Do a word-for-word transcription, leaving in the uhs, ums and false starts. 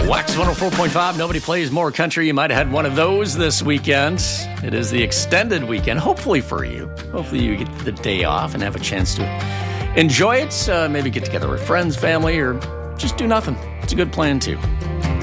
Wax one oh four point five, nobody plays more country. You might have had one of those this weekend. It is the extended weekend, hopefully for you. Hopefully you get the day off and have a chance to enjoy it. Uh, maybe get together with friends, family, or just do nothing. It's a good plan too.